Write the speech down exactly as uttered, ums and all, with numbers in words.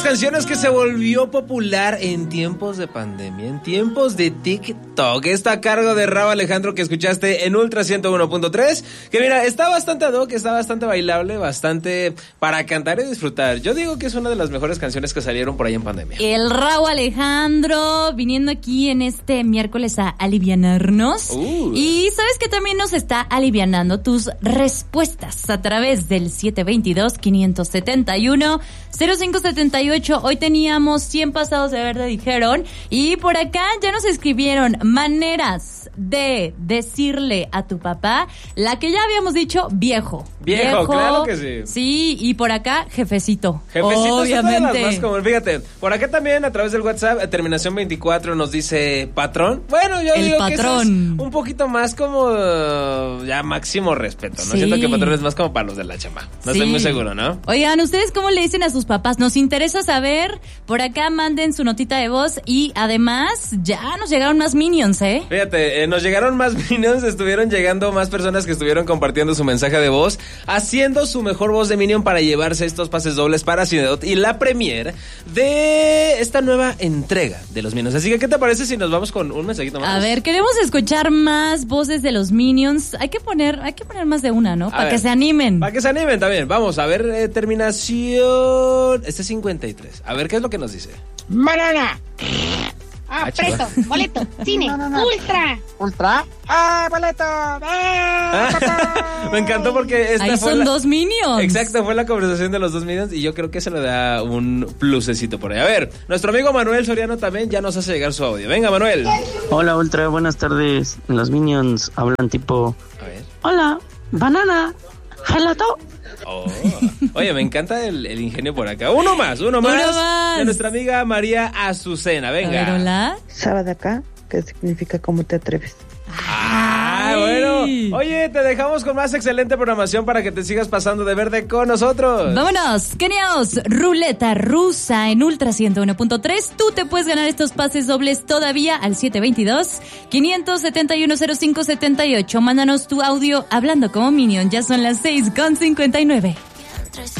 las canciones que se volvió popular en tiempos de pandemia, en tiempos de TikTok. Está a cargo de Rauw Alejandro, que escuchaste en Ultra ciento uno punto tres. Que mira, está bastante ad hoc, está bastante bailable, bastante para cantar y disfrutar. Yo digo que es una de las mejores canciones que salieron por ahí en pandemia. El Rauw Alejandro viniendo aquí en este miércoles a alivianarnos. Uh. Y sabes que también nos está alivianando tus respuestas a través del siete dos dos, cinco siete uno, cero cinco siete ocho. Hoy teníamos cien pasados de verde, dijeron. Y por acá ya nos escribieron maneras de decirle a tu papá la que ya habíamos dicho, viejo. Viejo, viejo, claro que sí. Sí, y por acá, jefecito. Jefecito, obviamente. Es más común. Fíjate, por acá también a través del WhatsApp, terminación veinticuatro nos dice patrón. Bueno, yo El digo patrón. que eso es un poquito más como uh, ya máximo respeto, ¿no? Sí. Siento que patrón es más como para los de la chamba. No sí. Estoy muy seguro, ¿no? Oigan, ¿ustedes cómo le dicen a sus papás? Nos interesa saber. Por acá manden su notita de voz y además ya nos llegaron más minions, ¿eh? Fíjate, eh, nos llegaron más minions, estuvieron llegando más personas que estuvieron compartiendo su mensaje de voz, haciendo su mejor voz de minion para llevarse estos pases dobles para Ciudad y la premier de esta nueva entrega de los minions. Así que, ¿qué te parece si nos vamos con un mensajito más? A ver, queremos escuchar más voces de los minions. Hay que poner, hay que poner más de una, ¿no? Para que se animen. Para que se animen también. Vamos a ver, eh, terminación. Este es cincuenta y tres. A ver, ¿qué es lo que nos dice? Banana. Ah, Ah, preso, boleto, cine, No, no, no. ultra. ¿Ultra? ¡Ah, boleto! ¡Ah, papá! Me encantó porque esta Ahí fue son la... dos minions. Exacto, fue la conversación de los dos minions y yo creo que se le da un plusecito por ahí. A ver, nuestro amigo Manuel Soriano también ya nos hace llegar su audio. Venga, Manuel. Hola, Ultra, buenas tardes. Los Minions hablan tipo... A ver. Hola, banana, gelato. Oh. Oye, me encanta el, el ingenio por acá. Uno más, uno más, Uno más. de nuestra amiga María Azucena. Venga. A ver, hola. Sábado ¿qué significa cómo te atreves? Ah, bueno. Oye, te dejamos con más excelente programación para que te sigas pasando de verde con nosotros. Vámonos, Kenios, ruleta rusa en Ultra ciento uno punto tres. Tú te puedes ganar estos pases dobles todavía al siete dos dos, cinco siete uno, cero cinco siete ocho. Mándanos tu audio hablando como Minion. Ya son las seis con cincuenta y nueve.